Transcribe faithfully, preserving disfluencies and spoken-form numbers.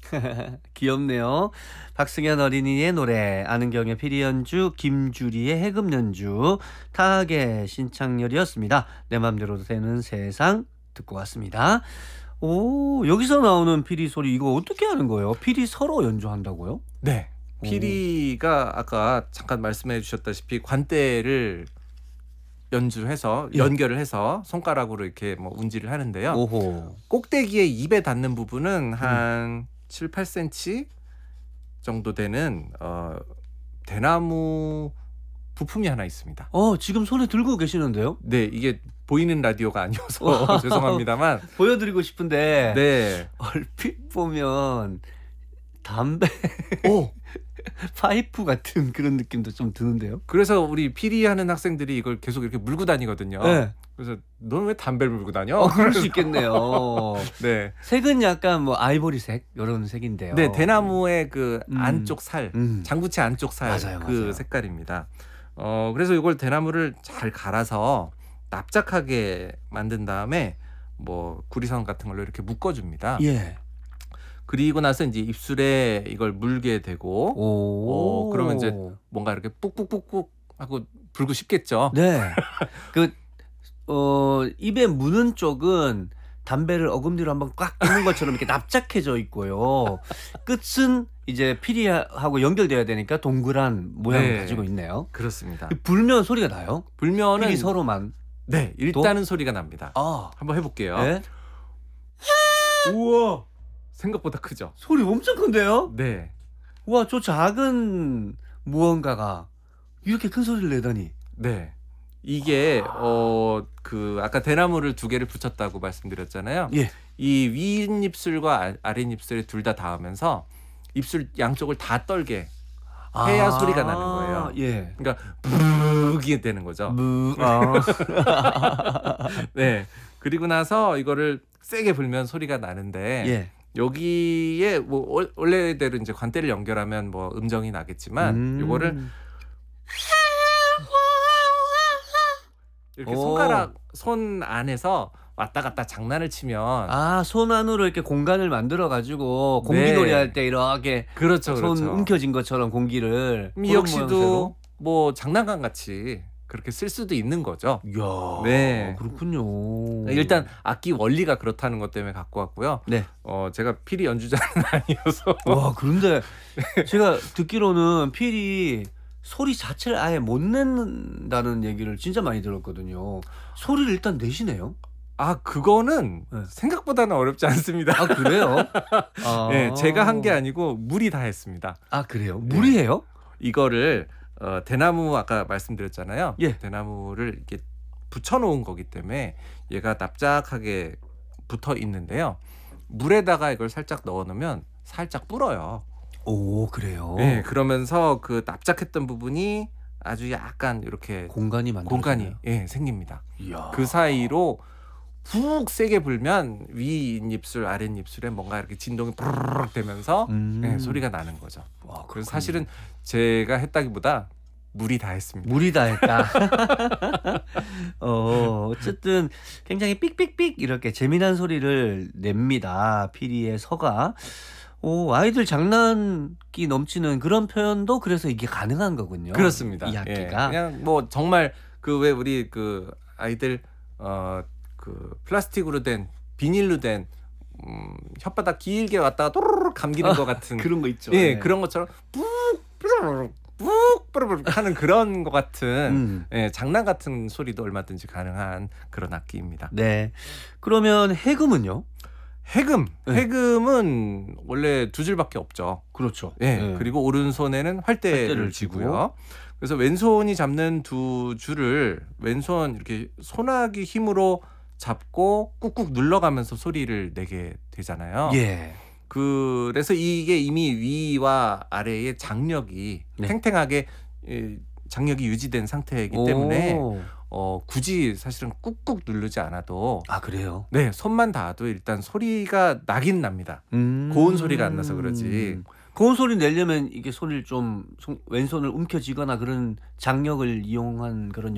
귀엽네요. 박승현 어린이의 노래, 아는경의 피리 연주, 김주리의 해금 연주, 타악의 신창렬이었습니다. 내 맘대로 되는 세상 듣고 왔습니다. 오, 여기서 나오는 피리 소리 이거 어떻게 하는 거예요? 피리 서로 연주한다고요? 네. 피리가 아까 잠깐 말씀해 주셨다시피 관대를 연주해서 예. 연결을 해서 손가락으로 이렇게 뭐 운지를 하는데요. 오호. 꼭대기에 입에 닿는 부분은 한 칠, 팔 센티미터 정도 되는 어, 대나무 부품이 하나 있습니다. 어, 지금 손에 들고 계시는데요? 네, 이게 보이는 라디오가 아니어서 죄송합니다만 보여드리고 싶은데 네. 얼핏 보면 담배 오, 파이프 같은 그런 느낌도 좀 드는데요. 그래서 우리 피리 하는 학생들이 이걸 계속 이렇게 물고 다니거든요. 네. 그래서 넌 왜 담배를 물고 다녀? 어, 그럴 수 있겠네요. 네. 색은 약간 뭐 아이보리색 이런 색인데요. 네, 대나무의 그 음. 안쪽 살, 음. 장구채 안쪽 살 맞아요, 그 맞아요. 색깔입니다. 어, 그래서 이걸 대나무를 잘 갈아서 납작하게 만든 다음에 뭐 구리선 같은 걸로 이렇게 묶어줍니다. 예. 그리고 나서 이제 입술에 이걸 물게 되고, 오. 어, 그러면 이제 뭔가 이렇게 뿍뿍뿍뿍 하고 불고 싶겠죠. 네. 그 어, 입에 무는 쪽은 담배를 어금니로 한번 꽉 끼는 것처럼 이렇게 납작해져 있고요. 끝은 이제 피리하고 연결돼야 되니까 동그란 모양을 네. 가지고 있네요. 그렇습니다. 불면 소리가 나요? 불면은 피리 서로만. 네, 일단은 소리가 납니다. 아. 한번 해볼게요. 네? 우와. 생각보다 크죠. 소리 엄청 큰데요? 네. 와, 저 작은 무언가가 이렇게 큰 소리를 내다니. 네. 이게 어 그 아까 대나무를 두 개를 붙였다고 말씀드렸잖아요. 예. 이 윗입술과 아랫입술에 둘 다 닿으면서 입술 양쪽을 다 떨게 해야 아, 소리가 나는 거예요. 예. 그러니까 부르게 되는 거죠. 무, 아. 네. 그리고 나서 이거를 세게 불면 소리가 나는데 예. 여기에 뭐 월- 원래대로 이제 관대를 연결하면 뭐 음정이 나겠지만 음. 이거를 이렇게 오. 손가락 손 안에서 왔다 갔다 장난을 치면 아, 손 안으로 이렇게 공간을 만들어 가지고 공기 네. 놀이 할 때 이렇게 그렇죠, 손 그렇죠. 움켜진 것처럼 공기를 이 그런 역시도 모양새로? 뭐 장난감 같이 그렇게 쓸 수도 있는 거죠. 이야. 네. 그렇군요. 일단 악기 원리가 그렇다는 것 때문에 갖고 왔고요. 네. 어 제가 피리 연주자는 아니어서 와, 그런데 제가 듣기로는 필이 소리 자체를 아예 못 낸다는 얘기를 진짜 많이 들었거든요. 소리를 일단 내시네요. 아 그거는 네. 생각보다는 어렵지 않습니다. 아, 그래요? 아. 네, 제가 한 게 아니고 물이 다 했습니다. 아, 그래요? 무리해요? 이거를 어, 대나무 아까 말씀드렸잖아요. 예. 대나무를 이렇게 붙여놓은 거기 때문에 얘가 납작하게 붙어 있는데요. 물에다가 이걸 살짝 넣어놓으면 살짝 불어요. 오, 그래요? 네, 그러면서 그 납작했던 부분이 아주 약간 이렇게 공간이 만들어지나요? 공간이 예, 생깁니다. 이야. 그 사이로 푹 세게 불면 윗입술 아랫입술에 뭔가 이렇게 진동이 부르르 되면서 음. 예, 소리가 나는 거죠. 와, 그래서 그렇군요. 사실은 제가 했다기보다 물이 다 했습니다. 물이 다 했다. 어, 어쨌든 굉장히 삑삑삑 이렇게 재미난 소리를 냅니다. 피리의 서가. 오, 아이들 장난기 넘치는 그런 표현도 그래서 이게 가능한 거군요. 그렇습니다. 이 예, 악기가. 그냥 뭐 정말 그 왜 우리 그 아이들 어 그 플라스틱으로 된 비닐로 된 음, 혓바닥 길게 왔다가 또르르 감기는 것 같은 그런 거 있죠. 예, 네. 그런 것처럼 푹 뾰로록 푹 뾰로록 하는 그런 것 같은 음. 예, 장난 같은 소리도 얼마든지 가능한 그런 악기입니다. 네. 그러면 해금은요? 해금, 네. 해금은 원래 두 줄밖에 없죠. 그렇죠. 예, 네. 그리고 오른손에는 활대를, 활대를 쥐고요. 그래서 왼손이 잡는 두 줄을 왼손 이렇게 손아귀 힘으로 잡고 꾹꾹 눌러가면서 소리를 내게 되잖아요. 예. 그래서 이게 이미 위와 아래의 장력이 네. 탱탱하게 예, 장력이 유지된 상태이기 때문에 오. 어, 굳이 사실은 꾹꾹 누르지 않아도 아, 그래요? 네, 손만 닿아도 일단 소리가 나긴 납니다. 음. 고운 소리가 안 나서 그러지. 고운 소리 내려면 이게 손을 좀 손- 왼손을 움켜쥐거나 그런 장력을 이용한 그런